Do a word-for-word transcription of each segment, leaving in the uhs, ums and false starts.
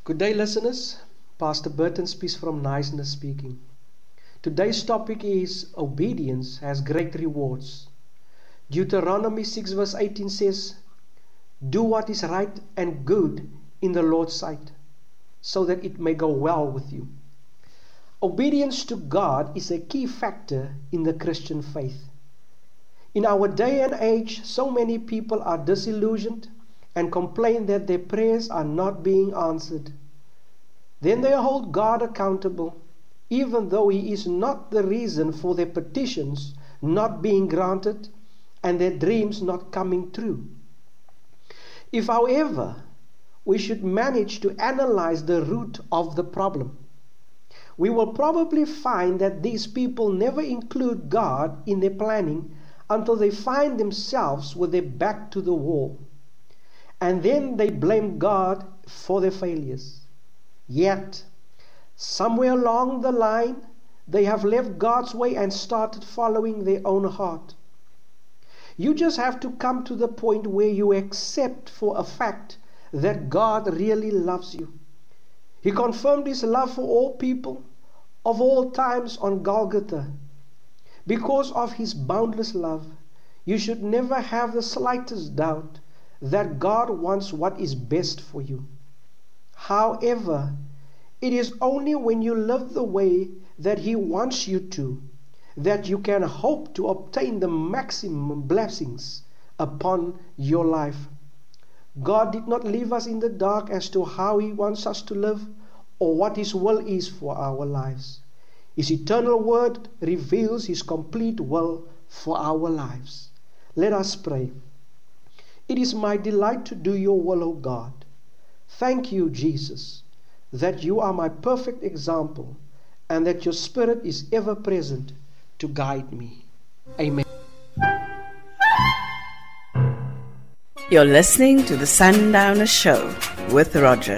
Good day, listeners. Pastor Burton speaks from Niceness speaking. Today's topic is obedience has great rewards. Deuteronomy six verse eighteen says, "Do what is right and good in the Lord's sight, so that it may go well with you." Obedience to God is a key factor in the Christian faith. In our day and age, so many people are disillusioned and complain that their prayers are not being answered. Then they hold God accountable, even though He is not the reason for their petitions not being granted and their dreams not coming true. If, however, we should manage to analyze the root of the problem, we will probably find that these people never include God in their planning until they find themselves with their back to the wall. And then they blame God for their failures. Yet, somewhere along the line, they have left God's way and started following their own heart. You just have to come to the point where you accept for a fact that God really loves you. He confirmed His love for all people of all times on Golgotha. Because of His boundless love, you should never have the slightest doubt that God wants what is best for you. However, it is only when you live the way that He wants you to that you can hope to obtain the maximum blessings upon your life. God did not leave us in the dark as to how He wants us to live or what His will is for our lives. His eternal word reveals His complete will for our lives. Let us pray. It is my delight to do your will, O God. Thank you, Jesus, that you are my perfect example and that your Spirit is ever present to guide me. Amen. You're listening to the Sundowner Show with Roger.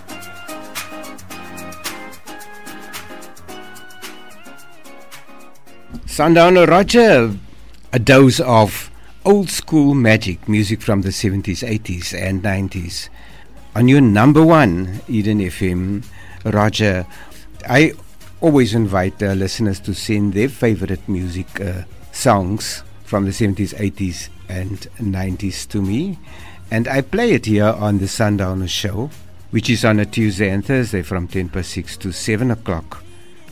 Sundowner Roger, a dose of old school magic music from the seventies, eighties and nineties. On your number one Eden F M, Roger, I always invite uh, listeners to send their favorite music uh, songs from the seventies, eighties and nineties to me, and I play it here on the Sundowner Show, which is on a Tuesday and Thursday from ten past six to seven o'clock.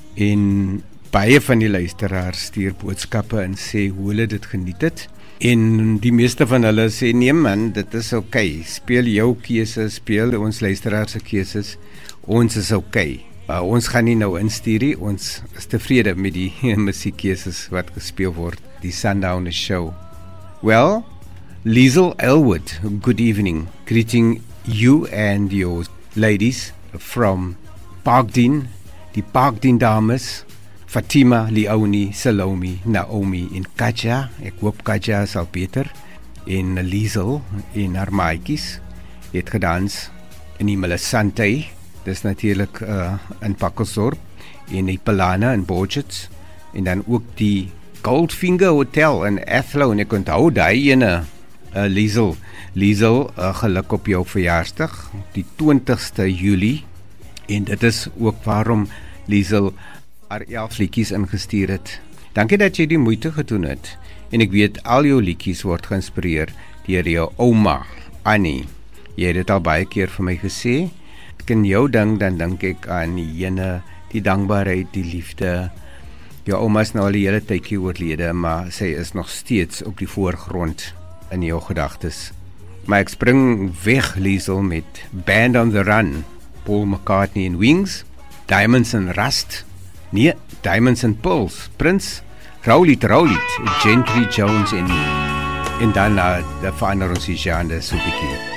In baie van die luisteraars stuur boodskappe en sê hoe hulle dit geniet het. En die meeste van hulle sê nee man, dit is okay. Speel jou keuse, speel ons luisteraars se keuses. Ons is okay. Uh, ons gaan nie nou instuur nie. Ons is tevrede met die musiekkeuses wat gespeel word. Die Sundowner Show. Well, Liesel Elwood, good evening. Greeting you and your ladies from Parkdene, die Parkdene dames. Fatima, Leonie, Salome, Naomi en Katja. Ek hoop Katja sal beter. En Liesel en haar maatjies het gedans in die Melisante. Dis natuurlik uh, in Pakkelsdorp en die Pelana in Borgets. En dan ook die Goldfinger Hotel in Athlone. En ek onthou daai ene, uh, Liesel. Liesel, uh, geluk op jou verjaarsdag, die twintigste Julie. En dit is ook waarom Liesel haar elf liedjies ingestuur het. Dankie dat jy die moeite gedoen het. En ek weet al jou liedjies word geïnspireer deur jou ouma, Annie. Jy het dit al baie keer vir my gesê. Ek in jou ding, dan dink ek aan die ene, die dankbaarheid, die liefde. Jou ouma is nou al die hele tydjie oorlede, maar sy is nog steeds op die voorgrond in jou gedagtes. Maar ek spring weg, Liesel, met Band on the Run, Paul McCartney en Wings, Diamonds and Rust, nee, Diamonds and Pearls, Prince, Rowlett, Rowlett, Gentry Jones en, en dan uh, de verander ons die genre so bietjie.